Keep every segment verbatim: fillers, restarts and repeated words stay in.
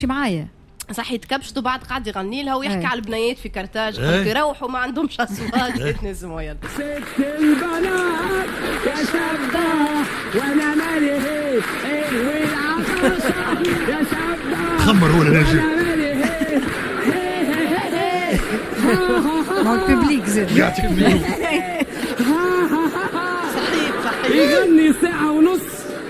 تحكي معايا صح يتكبشتوا بعد قاعد يغني لها ويحكي ايه. على البنايات في كرتاج قلت يروحوا ما عندهمش اصوات يتنزموا يلا ست البنات يا شباب وانا مالي هيك ايه والعطشة يا شباب خمر هو النجم ما هو ببليك زين يعطيك المليون. صحيح صحيح يغني ساعة ونص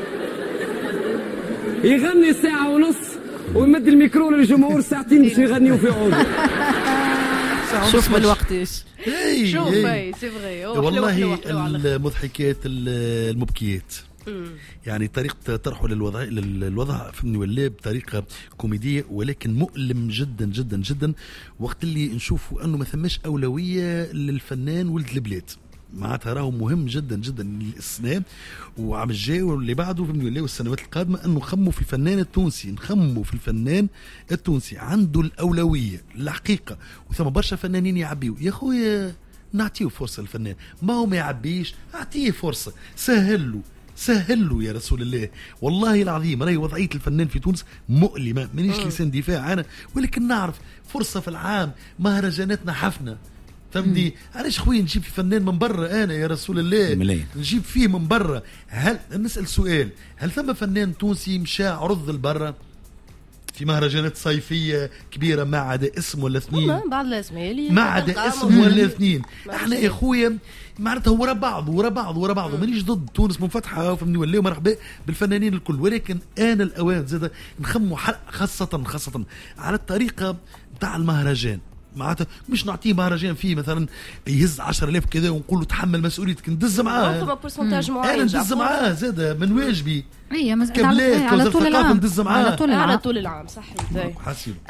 يغني ساعة ونص ويمد الميكرو للجمهور ساعتين باش يغنيوا في عوض. شوف بالوقت ايش إيه، شوف إيه. اي سي فغي والله المضحكات المبكيات يعني طريقة طرحه للوضع للوضع فهمني ولا بطريقة كوميدية ولكن مؤلم جدا جدا جدا وقت اللي نشوفوا أنه ما ثماش أولوية للفنان ولد البلاد معناتها راهو مهم جدا جدا للإسلام وعم الجاي واللي بعده فهمني ولا والسنوات القادمة أنه نخموا في الفنان التونسي نخموا في الفنان التونسي عنده الأولوية الحقيقة وثم برشا فنانين يعبيوا يا خويا نعطيه فرصة للفنان ما هو ما يعبيش أعطيه فرصة سهل له سهل له يا رسول الله والله العظيم راهي وضعية الفنان في تونس مؤلمة مانيش لسان دفاع أنا ولكن نعرف فرصة في العام مهرجاناتنا حفنة فهمني علاش خويا نجيب في فنان من برا أنا يا رسول الله ملين. نجيب فيه من برا هل نسأل سؤال هل ثم فنان تونسي مشى عرض البرا في مهرجانات صيفية كبيرة ما عدا اسم ولا اثنين بعض الاسماء ما عدا اسم ولا اثنين احنا يا خويا معناتها ورا بعض ورا بعض ورا بعض مانيش ضد تونس منفتحة فهمني ولا مرحبا بالفنانين الكل ولكن آن الأوان زاد نخموا خاصة خاصة على الطريقة بتاع المهرجان معناتها مش نعطيه مهرجان فيه مثلا يهز عشرة آلاف كذا ونقول له تحمل مسؤوليتك ندز معاه انا ندز معاه زاد من واجبي هي كبلات على طول العام ندز معاه على طول العام على طول العام صحيح حاسين